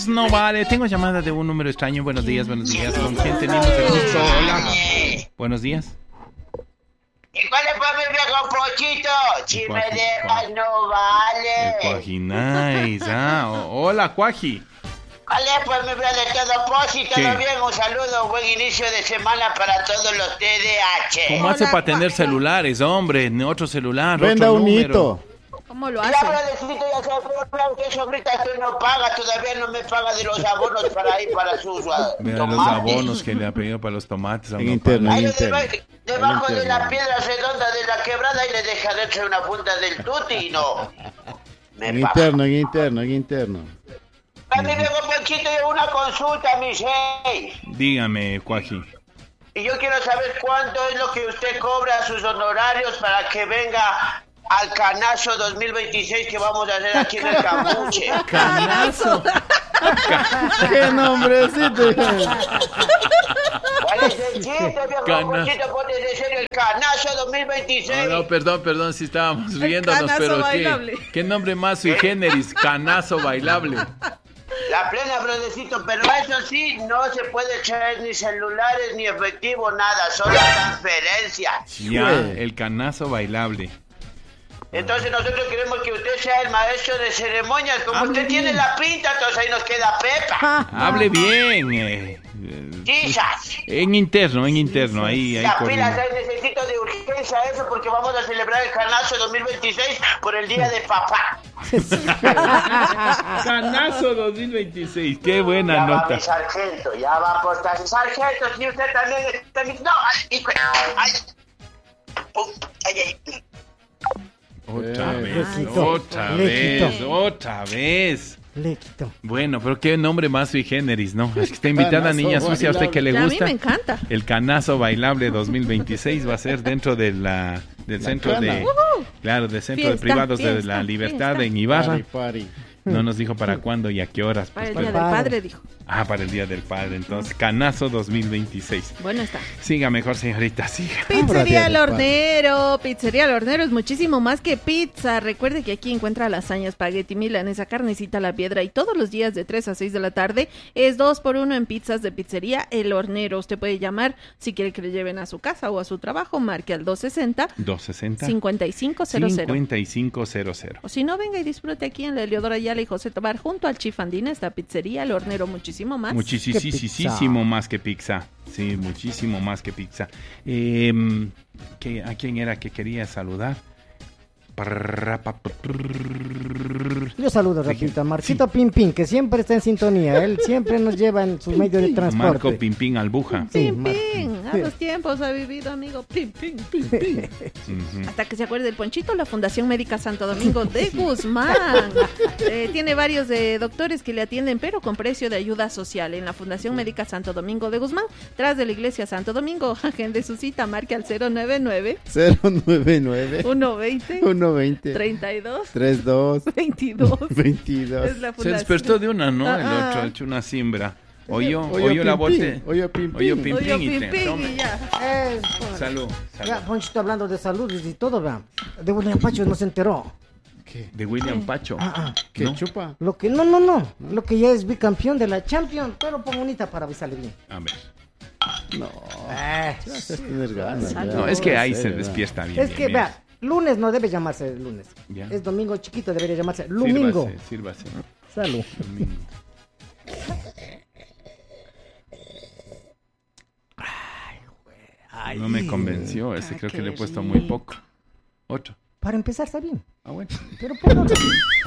más no vale. Tengo llamada de un número extraño. Buenos días. ¿Con quién tenemos el gusto? Hola. Buenos días. ¿Y cuál es para mi viejo Pochito? Si me dejas no vale. El Cuajinais. Hola, Cuaji. ¿Cuál es pues mi brother todo Pochi? ¿Todo bien? Un saludo, un buen inicio de semana para todos los TDH. ¿Cómo hace para tener celulares, hombre? Otro celular, Venda otro un número. hito. ¿Cómo lo Ya, hace? brothercito, ya sabes, pero que eso ahorita que no paga, todavía no me paga de los abonos para ir para sus Vea los tomates. abonos que le ha pedido para los tomates. En interno. Ahí interno. debajo En de la interno. piedra redonda de la quebrada y le deja dentro una punta del tuti y no. En interno. A mi viejo Ponchito, yo una consulta, mi rey. Dígame, Cuaji. Y yo quiero saber cuánto es lo que usted cobra sus honorarios para que venga al Canazo 2026 que vamos a hacer aquí en el Camuche. Canazo. ¡Qué nombrecito! ¿Cuál es el chiste, viejo Ponchito? Ponte de serio, el Canazo 2026. No, perdón, si estábamos riéndonos, Canazo pero bailable. ¿qué nombre más sui generis? Canazo bailable. La plena, brodecito, pero eso sí, no se puede traer ni celulares ni efectivo, nada, solo transferencias. Ya, el canazo bailable. Entonces nosotros queremos que usted sea el maestro de ceremonias, como usted tiene la pinta, entonces ahí nos queda Pepa. Hable bien. Quizás. En interno, ahí La coordina. pilas, ahí necesito de urgencia eso porque vamos a celebrar el Canazo 2026 por el Día de Papá. Canazo 2026, qué buena Ya va nota. mi sargento, ya va a apostar. Sargento, si usted también... No, ay, ay. Otra vez. Le quito. Bueno, pero qué nombre más sui generis, ¿no? Es que está invitada Canazo niña sucia, a usted que le Ya, a mí gusta. me encanta. El Canazo Bailable 2026 va a ser dentro de del centro cana. de... Claro, del centro de Fiesta, privados de fiesta, la Libertad fiesta. en Ibarra. Party. No nos dijo para cuándo y a qué horas. Para el pues, Día pero- del Padre, dijo. para el Día del Padre. Entonces, Canazo 2026. Bueno, está. Siga mejor, señorita, siga. Pizzería El Día del Hornero. Pizzería El Hornero es muchísimo más que pizza. Recuerde que aquí encuentra lasaña, espagueti, milanesa, carnecita a la piedra y todos los días de 3 a 6 de la tarde es 2x1 en pizzas de Pizzería El Hornero. Usted puede llamar si quiere que le lleven a su casa o a su trabajo. Marque al 260 260-5500. 5500. O si no, venga y disfrute aquí en la Eleodora Ayala y José Tobar junto al Chifandina, esta Pizzería El Hornero, muchísimo más. Muchísimo más que pizza. Sí, muchísimo más que pizza. ¿A quién era que quería saludar? Yo saludo rapidito a Marquito Pimpín, que siempre está en sintonía. Él siempre nos lleva en sus medios de transporte. Marco Pimpín Albuja. Sí, Pim, pim, a los tiempos ha vivido, amigo. Pim, pim, pim, pim. Ujú. Hasta que se acuerde del Ponchito, la Fundación Médica Santo Domingo de Guzmán. Tiene varios doctores que le atienden, pero con precio de ayuda social. En la Fundación Médica Santo Domingo de Guzmán, tras de la Iglesia Santo Domingo. Agende su cita, marque al 099 099 120 120 32 32 22. 22. Es la Se fundación. despertó de una, ¿no? El Ah, otro echó una siembra. Oyó Oyo la Pimpín, bote. Oyo Pimpín. Oyo Pimpín. Oye, y pim, pim, tome. y ya. Salud. Ya, Ponchito, hablando de salud y todo, vea. De William Pacho no se enteró. ¿Qué? De William Pacho. ¿Qué ¿No? chupa? Lo que, no. Lo que ya es bicampeón de la Champions, pero pon bonita para avisarle bien. A ver. No. Ya se tener ganas. ya. No, es que ahí Sí, se ¿verdad? despierta bien. Es que, bien. vea, lunes no debe llamarse lunes. Ya. Es domingo chiquito, debería llamarse domingo. Sírvase. Salud. Domingo. No me convenció, ese creo que le he puesto muy poco. Otro. Para empezar está bien, Ah, bueno. pero por otro.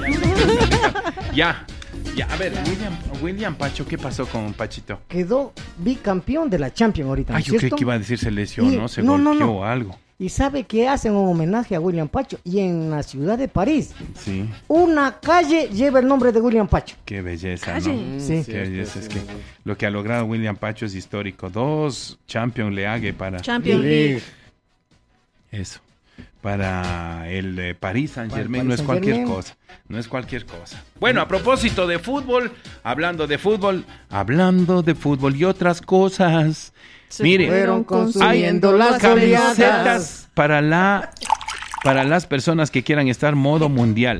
Ya. A ver, William Pacho, ¿qué pasó con Pachito? Quedó bicampeón de la Champions ahorita, ¿no Ah, es yo creí cierto? que iba a decir se lesionó, Y- se no, golpeó no. o algo. Y sabe que hacen un homenaje a William Pacho y en la ciudad de París Sí, una calle lleva el nombre de William Pacho. qué belleza, Calle. ¿no? Sí. Qué belleza, es que lo que ha logrado William Pacho es histórico. 2 Champions League para Champions League. eso. Para el Paris Saint-Germain Para no el es cualquier Saint-Germain. cosa. No es cualquier cosa. Bueno, a propósito de fútbol, hablando de fútbol y otras cosas. Se Mire, fueron consumiendo consumiendo las camisetas para las personas que quieran estar modo mundial.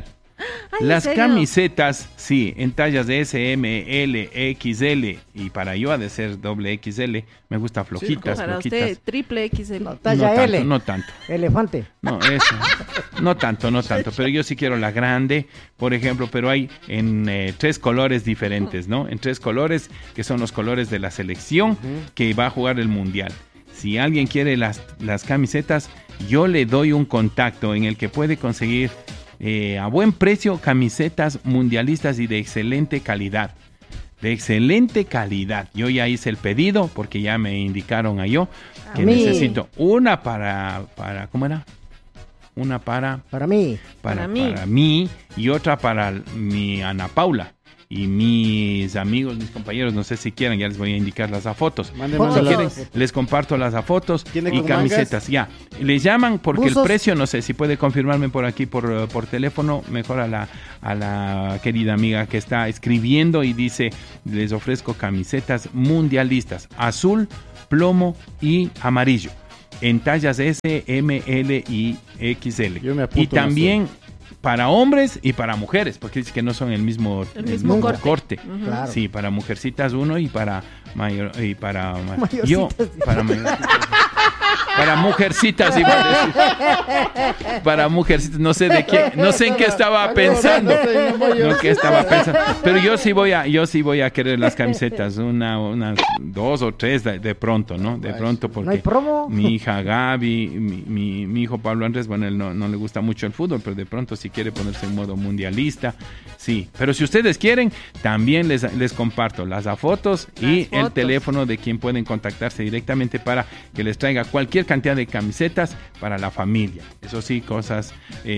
Ay, ¿en Las serio? camisetas, sí, en tallas de S, M, L, XL, y para yo ha de ser doble XL, me gusta flojitas, Para flojitas. usted, triple XL. No, talla no L. tanto, no tanto. Elefante. No, eso. No tanto, pero yo sí quiero la grande, por ejemplo, pero hay en 3 colores diferentes, ¿no? En 3 colores, que son los colores de la selección que va a jugar el Mundial. Si alguien quiere las camisetas, yo le doy un contacto en el que puede conseguir a buen precio camisetas mundialistas y de excelente calidad. De excelente calidad. Yo ya hice el pedido porque ya me indicaron a yo que necesito una para ¿cómo era? Una para mí. Para mí y otra para mi Ana Paula. Y mis amigos, mis compañeros, no sé si quieran, ya les voy a indicar las fotos. Si quieren, les comparto las fotos y camisetas, ya. Les llaman porque ¿Buzos? el precio, no sé si puede confirmarme por aquí por teléfono, mejor a la querida amiga que está escribiendo y dice, les ofrezco camisetas mundialistas, azul, plomo y amarillo, en tallas S, M, L y XL. Yo me apunto Y también para hombres y para mujeres, porque dice que no son el mismo corte. Claro. Sí, para mujercitas uno y para mayor y para Mayorcitas. yo para para mujercitas iba a decir. Para mujercitas, no sé en qué estaba pensando. No qué estaba pensando. Pero yo sí voy a querer las camisetas, unas 2 o 3 de pronto, ¿no? De pronto porque ¿No hay promo? mi hija Gaby, mi hijo Pablo Andrés, bueno, él no le gusta mucho el fútbol, pero de pronto si quiere ponerse en modo mundialista, sí. Pero si ustedes quieren, también les comparto las fotos y el teléfono de quien pueden contactarse directamente para que les traiga cualquier cantidad de camisetas para la familia. Eso sí, cosas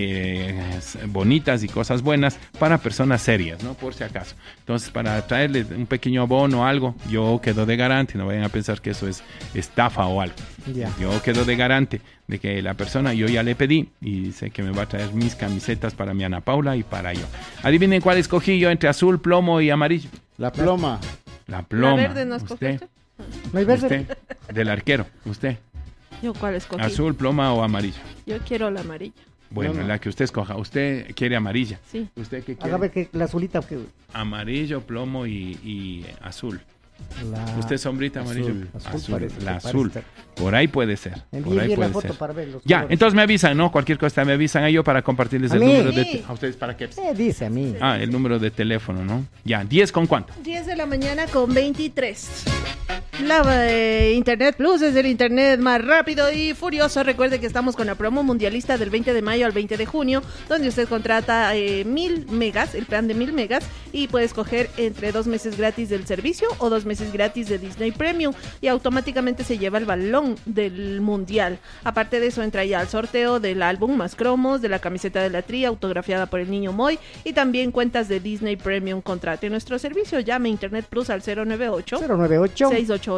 bonitas y cosas buenas para personas serias, ¿no? Por si acaso. Entonces, para traerles un pequeño abono o algo, yo quedo de garante, no vayan a pensar que eso es estafa o algo. Ya. Yo quedo de garante de que la persona, yo ya le pedí y sé que me va a traer mis camisetas para mi Ana Paula y para yo. Adivinen cuál escogí yo entre azul, plomo y amarillo. La ploma. La ploma. ¿La verde no escogiste? Usted, ¿No hay verde? usted, del arquero, usted. ¿Yo cuál escogí? Azul, ploma o amarillo. Yo quiero la amarilla. Bueno, No. la que usted escoja. Usted quiere amarilla. Sí. ¿Usted qué A quiere? ver, que la azulita. Amarillo, plomo y azul. La... ¿Usted sombrita amarillo? Azul parece, la parece azul. ser. Por ahí puede ser. Envíe Por ahí bien la puede foto ser. para ver los Ya, colores. entonces me avisan, ¿no? Cualquier cosa me avisan a yo para compartirles ¿A el mí? número de... Sí. ¿A ustedes para qué? Dice a mí. Ah, el número de teléfono, ¿no? Ya, 10 con cuánto. 10 de la mañana con 23. La Internet Plus es el internet más rápido y furioso. Recuerde que estamos con la promo mundialista del 20 de mayo al 20 de junio, donde usted contrata 1000 megas, el plan de 1000 megas, y puede escoger entre 2 meses gratis del servicio o 2 meses gratis de Disney Premium, y automáticamente se lleva el balón del mundial. Aparte de eso, entra ya al sorteo del álbum más cromos, de la camiseta de la Tri autografiada por el niño Moy, y también cuentas de Disney Premium. Contrate nuestro servicio, llame Internet Plus al 098 098 688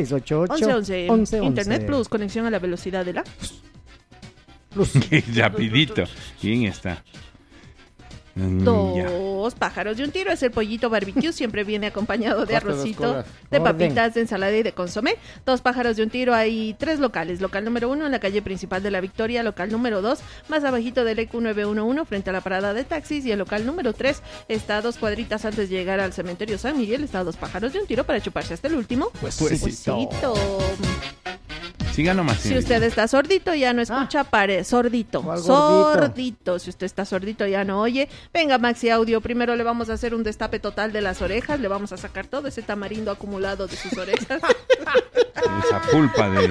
688 1111. Internet Plus, conexión a la velocidad de la... Plus. Rapidito. ¿Quién está? Ya. Dos pájaros de un tiro es el pollito barbecue, siempre viene acompañado de Corte dos arrocito, cobras. de Orden. papitas, de ensalada y de consomé. Dos pájaros de un tiro, hay 3 locales. Local número 1 en la calle principal de la Victoria, local número 2 más abajito del EQ 911 frente a la parada de taxis, y el local número 3 está a 2 cuadritas antes de llegar al cementerio San Miguel. Está a 2 pájaros de un tiro para chuparse hasta el último. Huesito. Siga nomás. Si usted está sordito, ya no escucha, pare, sordito, ¿Cuál gordito? sordito. Si usted está sordito, ya no oye. Venga, Maxi Audio, primero le vamos a hacer un destape total de las orejas, le vamos a sacar todo ese tamarindo acumulado de sus orejas. Esa pulpa de...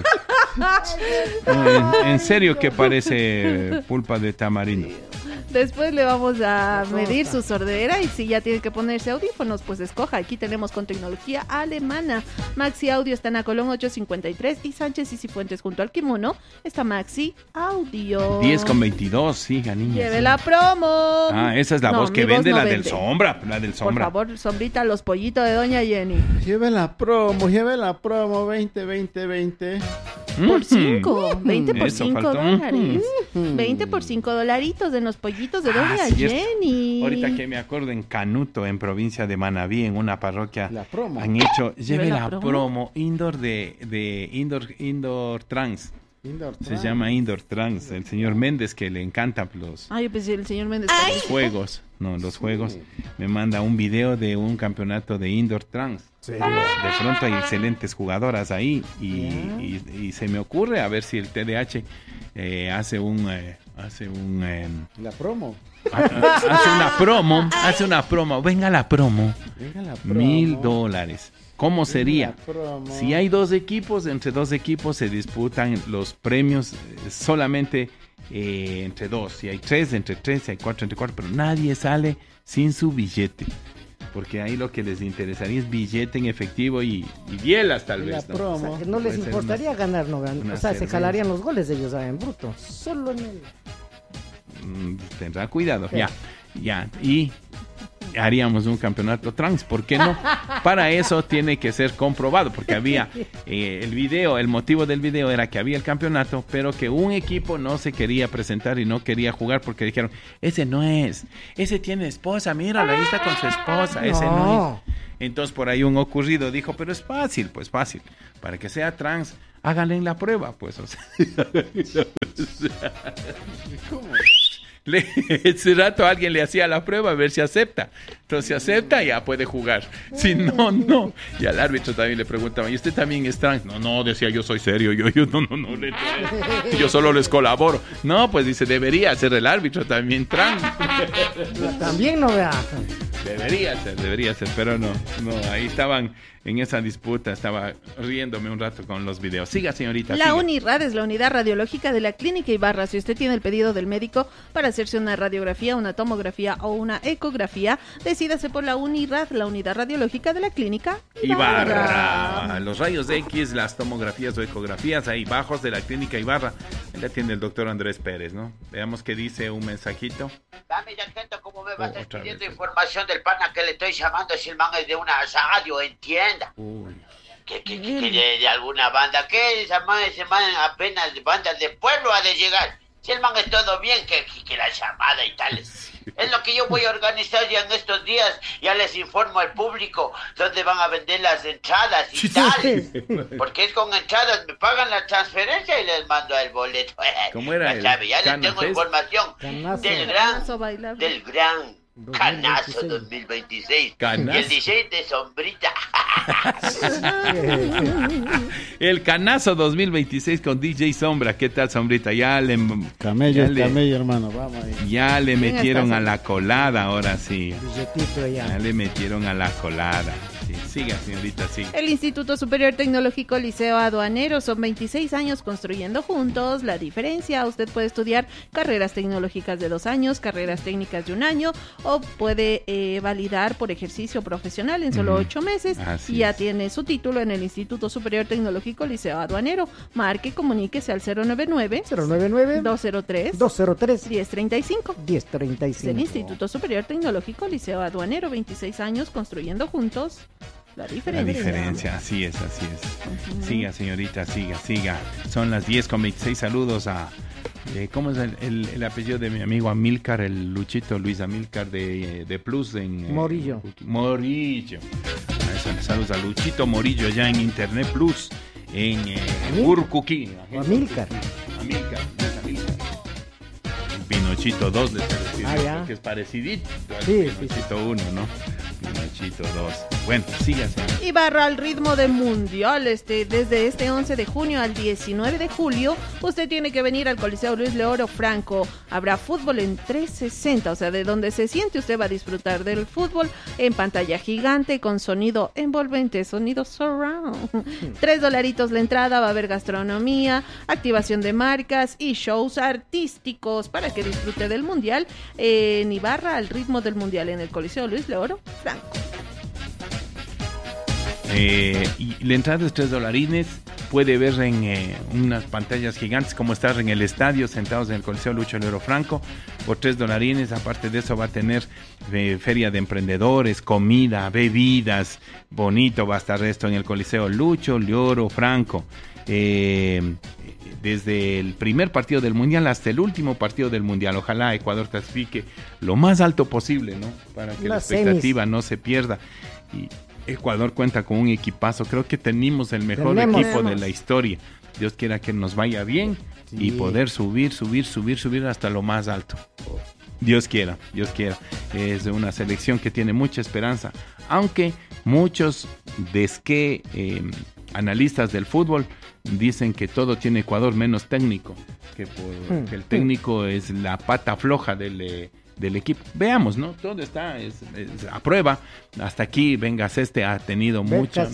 No, en serio que parece pulpa de tamarindo. Después le vamos a medir su sordera, y si ya tiene que ponerse audífonos, pues escoja. Aquí tenemos con tecnología alemana. Maxi Audio está en la Colón 853 y Sánchez y Cifuentes junto al Kimono. Está Maxi Audio. 10 con 22, siga, niña. Lleve sí. la promo. Ah, esa es la No, voz que mi vende, no la del vende. sombra. La del Por sombra. favor, sombrita, los pollitos de Doña Jenny. Lleve la promo 20, 20, 20. Por 5, 20 por Eso 5 faltó. dólares. 20 por 5 dolaritos de los pollitos de Doña cierto. Jenny. Ahorita que me acuerdo, en Canuto, en provincia de Manabí, en una parroquia, La promo. han hecho, lleve la la promo. promo indoor de indoor trans. Se llama Indoor Trans. El señor Méndez, que le encantan los Ay, pues el señor Méndez. juegos. No, los juegos. Me manda un video de un campeonato de Indoor Trans. De pronto hay excelentes jugadoras ahí. Y se me ocurre a ver si el TDH hace La promo. Hace una promo. Venga la promo. $1,000. ¿Cómo sería? Si hay dos equipos, entre dos equipos se disputan los premios solamente entre dos. Si hay tres, entre tres. Si hay cuatro, entre cuatro. Pero nadie sale sin su billete. Porque ahí lo que les interesaría es billete en efectivo y bielas tal vez. ¿No? O sea, que no les importaría ganar, ¿no? O sea, se jalarían los goles de ellos en bruto. Solo en el... Tendrá cuidado, sí. Ya. Y haríamos un campeonato trans, ¿por qué no? Para eso tiene que ser comprobado, porque había el motivo del video era que había el campeonato, pero que un equipo no se quería presentar y no quería jugar porque dijeron, ese no es, ese tiene esposa, míralo, ahí está con su esposa, ese no es. Entonces por ahí un ocurrido dijo, pero es fácil, para que sea trans, háganle en la prueba, pues, o sea. ¿Cómo? Ese rato alguien le hacía la prueba a ver si acepta. Entonces si acepta ya puede jugar. Si no. Y al árbitro también le preguntaba, ¿y usted también es trans? No, decía, yo soy serio, yo yo solo les colaboro. No, pues dice, debería ser el árbitro también trans. También no vea. Debería ser, pero no, ahí estaban en esa disputa, estaba riéndome un rato con los videos. Siga, señorita. La UNIRAD es la unidad radiológica de la Clínica Ibarra. Si usted tiene el pedido del médico para hacerse una radiografía, una tomografía o una ecografía, decídase por la UNIRAD, la unidad radiológica de la Clínica Ibarra. Los rayos X, las tomografías o ecografías ahí bajos de la Clínica Ibarra. Ahí la tiene el doctor Andrés Pérez, ¿no? Veamos qué dice un mensajito. Dame ya atento cómo me va a estar pidiendo información del pana que le estoy llamando, si el man es de una radio, entienda. Que de alguna banda, que ese man apenas bandas de pueblo ha de llegar. Si el man es todo bien, que la llamada y tal. Es lo que yo voy a organizar ya en estos días. Ya les informo al público dónde van a vender las entradas y tal. Porque es con entradas, me pagan la transferencia y les mando el boleto. ¿Cómo era? Ya les tengo información del gran Canazo 2026. ¿Canazo? Y el DJ de Sombrita. El Canazo 2026 con DJ Sombra. ¿Qué tal, Sombrita? Camello, hermano, vamos ahí. Ya le metieron a la colada, ahora sí. Ya le metieron a la colada. Sí, siga, señorita, siga. El Instituto Superior Tecnológico Liceo Aduanero, son 26 años construyendo juntos la diferencia. Usted puede estudiar carreras tecnológicas de 2 años, carreras técnicas de 1 año, o puede validar por ejercicio profesional en solo 8 meses. Y ya tiene su título en el Instituto Superior Tecnológico Liceo Aduanero. Marque, comuníquese al 099-203-1035. 1035. El Instituto Superior Tecnológico Liceo Aduanero, 26 años construyendo juntos la diferencia. Así es. Siga, señorita, siga. Son las 10:26. Saludos a... ¿cómo es el apellido de mi amigo Amílcar, el Luchito Luis Amílcar de Plus en... Morillo. Saludos a Luchito Morillo allá en Internet Plus en Urcuquí. Amílcar. Pinochito 2 le decir, que es parecidito al Pinochito 1, ¿no? Pinochito 2. Bueno, sígase. Ibarra al ritmo de mundial. Desde este 11 de junio al 19 de julio, usted tiene que venir al Coliseo Luis Leoro Franco. Habrá fútbol en 360, o sea, de donde se siente usted va a disfrutar del fútbol en pantalla gigante con sonido envolvente, sonido surround. $3 la entrada, va a haber gastronomía, activación de marcas y shows artísticos para que disfrute del mundial en Ibarra al ritmo del mundial en el Coliseo Luis Leoro Franco. Y la entrada es $3. Puede ver en unas pantallas gigantes como estar en el estadio sentados en el Coliseo Lucho Leoro Franco por $3. Aparte de eso va a tener feria de emprendedores, comida, bebidas, bonito va a estar esto en el Coliseo Lucho Leoro Franco. Desde el primer partido del Mundial hasta el último partido del Mundial. Ojalá Ecuador clasifique lo más alto posible, ¿no? Para que la expectativa no se pierda. Y Ecuador cuenta con un equipazo. Creo que tenemos el mejor equipo de la historia. Dios quiera que nos vaya bien y poder subir hasta lo más alto. Dios quiera. Es una selección que tiene mucha esperanza, aunque muchos analistas del fútbol dicen que todo tiene Ecuador menos técnico, que el técnico es la pata floja del equipo. Veamos, ¿no? Todo está es a prueba. Hasta aquí Bengaseste ha tenido mucha...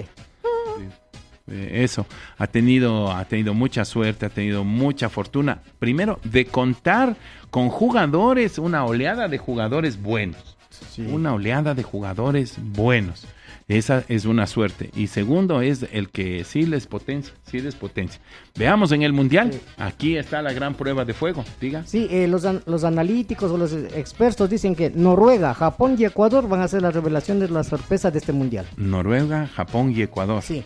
Eso, ha tenido mucha suerte, ha tenido mucha fortuna. Primero, de contar con jugadores, una oleada de jugadores buenos. Una oleada de jugadores buenos. Esa es una suerte. Y segundo, es el que sí les potencia. Veamos en el Mundial, aquí está la gran prueba de fuego, diga. Sí, los analíticos o los expertos dicen que Noruega, Japón y Ecuador van a ser la revelación de la sorpresa de este Mundial. Noruega, Japón y Ecuador. Sí.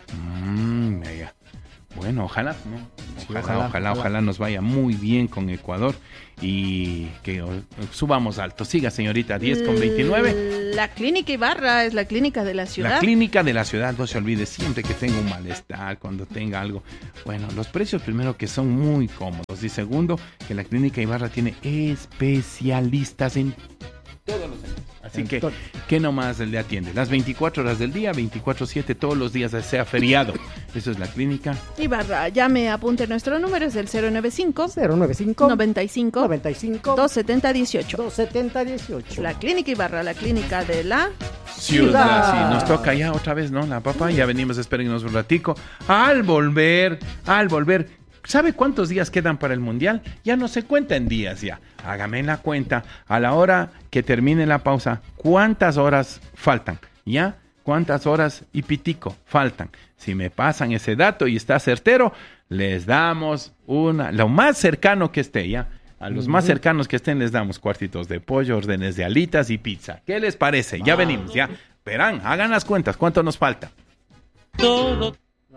Bueno, ojalá, ¿no? Ojalá nos vaya muy bien con Ecuador y que subamos alto. Siga, señorita, 10:29. La Clínica Ibarra es la clínica de la ciudad. La clínica de la ciudad, no se olvide, siempre que tenga un malestar, cuando tenga algo. Bueno, los precios primero que son muy cómodos y segundo que la Clínica Ibarra tiene especialistas en todos los años. Así que nomás le atiende. Las 24 horas del día, 24/7, todos los días, sea feriado. Eso es la Clínica Ibarra. Llame, apunte nuestro número, es el 095 95 270 18. La Clínica Ibarra, la clínica de la ciudad. Sí, nos toca ya otra vez, ¿no? La papá, ya venimos, espérennos un ratico. Al volver. ¿Sabe cuántos días quedan para el Mundial? Ya no se cuenta en días ya. Hágame la cuenta. A la hora que termine la pausa, ¿cuántas horas faltan? ¿Ya? ¿Cuántas horas y pitico faltan? Si me pasan ese dato y está certero, les damos lo más cercano que esté, ¿ya? A los más cercanos que estén les damos cuartitos de pollo, órdenes de alitas y pizza. ¿Qué les parece? Ya venimos, ya. Verán, hagan las cuentas. ¿Cuánto nos falta? Todo.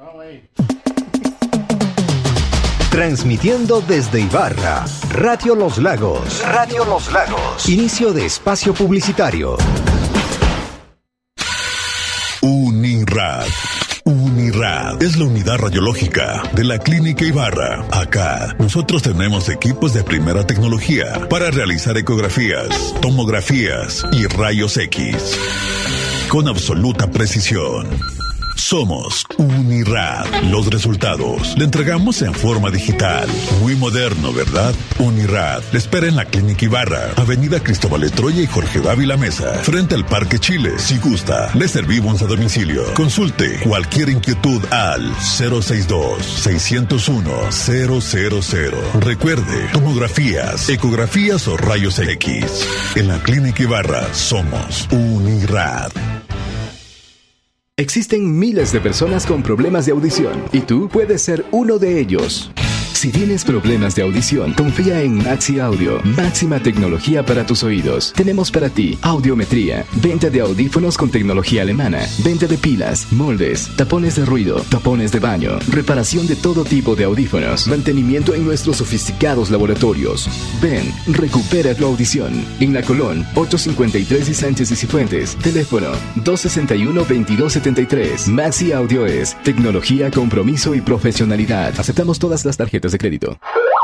Transmitiendo desde Ibarra, Radio Los Lagos. Inicio de espacio publicitario. Unirad es la unidad radiológica de la Clínica Ibarra. Acá, nosotros tenemos equipos de primera tecnología para realizar ecografías, tomografías y rayos X. Con absoluta precisión. Somos Unirad. Los resultados le entregamos en forma digital. Muy moderno, ¿verdad? Unirad le espera en la Clínica Ibarra, Avenida Cristóbal Etroya y Jorge Dávila Mesa, frente al Parque Chile. Si gusta, le servimos a domicilio. Consulte cualquier inquietud al 062-601-000. Recuerde, tomografías, ecografías o rayos X. En la Clínica Ibarra somos Unirad. Existen miles de personas con problemas de audición y tú puedes ser uno de ellos. Si tienes problemas de audición, confía en Maxi Audio. Máxima tecnología para tus oídos. Tenemos para ti audiometría, venta de audífonos con tecnología alemana, venta de pilas, moldes, tapones de ruido, tapones de baño, reparación de todo tipo de audífonos, mantenimiento en nuestros sofisticados laboratorios. Ven, recupera tu audición. En La Colón, 853 y Sánchez y Cifuentes. Teléfono 261-2273. Maxi Audio es tecnología, compromiso y profesionalidad. Aceptamos todas las tarjetas de crédito.